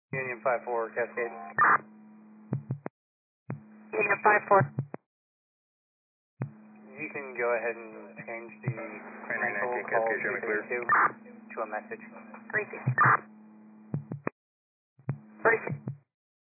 Union 5-4, Cascade. Union 5-4. You can go ahead and change the mental 19 call Cascade, show me clear. 232 to a message. 36. 36.